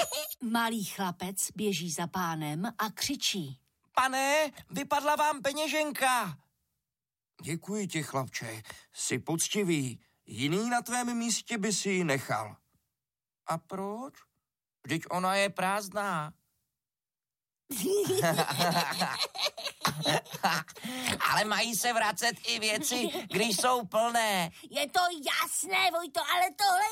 Malý chlapec běží za pánem a křičí. Pane, vypadla vám peněženka. Děkuji ti, chlapče, jsi poctivý. Jiný na tvém místě by si ji nechal. A proč? Vždyť ona je prázdná. Ale mají se vracet i věci, když jsou plné. Je to jasné, Vojto, ale tohle